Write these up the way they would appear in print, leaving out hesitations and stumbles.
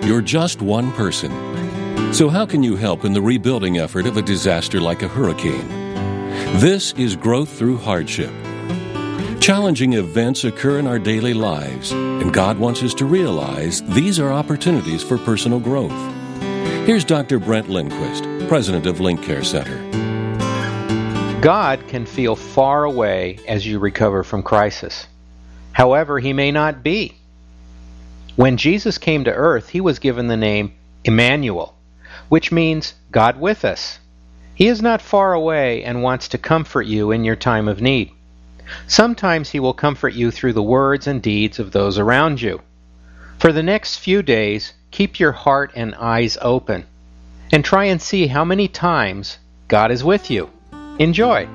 you're just one person. So how can you help in the rebuilding effort of a disaster like a hurricane? This is Growth Through Hardship. Challenging events occur in our daily lives, and God wants us to realize these are opportunities for personal growth. Here's Dr. Brent Lindquist, president of Link Care Center. God can feel far away as you recover from crisis. However, He may not be. When Jesus came to earth, He was given the name Emmanuel, which means God with us. He is not far away and wants to comfort you in your time of need. Sometimes He will comfort you through the words and deeds of those around you. For the next few days, keep your heart and eyes open, and try and see how many times God is with you. Enjoy!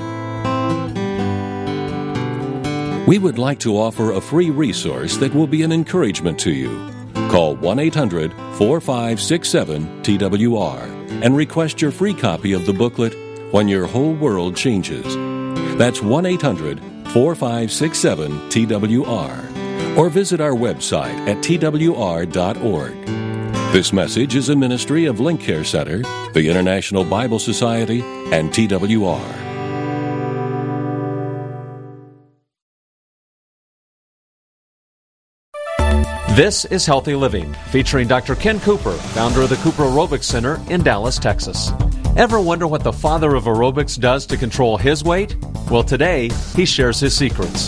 We would like to offer a free resource that will be an encouragement to you. Call 1-800-4567-TWR and request your free copy of the booklet, When Your Whole World Changes. That's 1-800-4567-TWR. Or visit our website at twr.org. This message is a ministry of Link Care Center, the International Bible Society, and TWR. This is Healthy Living, featuring Dr. Ken Cooper, founder of the Cooper Aerobics Center in Dallas, Texas. Ever wonder what the father of aerobics does to control his weight? Well, today, he shares his secrets.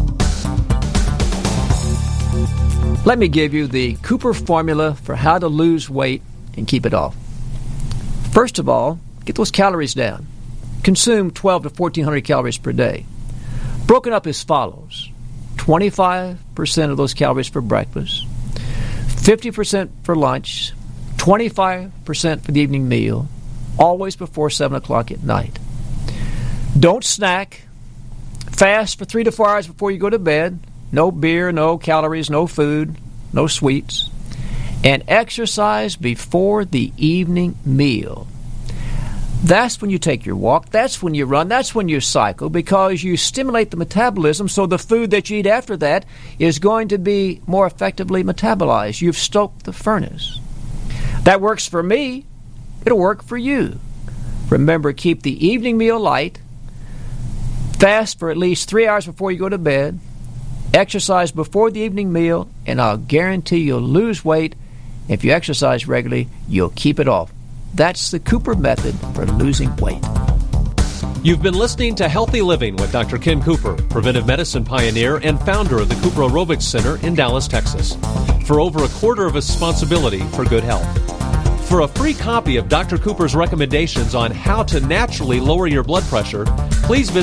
Let me give you the Cooper formula for how to lose weight and keep it off. First of all, get those calories down. Consume 12 to 1,400 calories per day. Broken up as follows. 25% of those calories for breakfast, 50% for lunch, 25% for the evening meal, always before 7 o'clock at night. Don't snack. Fast for 3 to 4 hours before you go to bed. No beer, no calories, no food, no sweets. And exercise before the evening meal. That's when you take your walk. That's when you run. That's when you cycle, because you stimulate the metabolism, so the food that you eat after that is going to be more effectively metabolized. You've stoked the furnace. That works for me. It'll work for you. Remember, keep the evening meal light. Fast for at least 3 hours before you go to bed. Exercise before the evening meal, and I'll guarantee you'll lose weight. If you exercise regularly, you'll keep it off. That's the Cooper method for losing weight. You've been listening to Healthy Living with Dr. Ken Cooper, preventive medicine pioneer and founder of the Cooper Aerobics Center in Dallas, Texas. For over a quarter of his responsibility for good health. For a free copy of Dr. Cooper's recommendations on how to naturally lower your blood pressure, please visit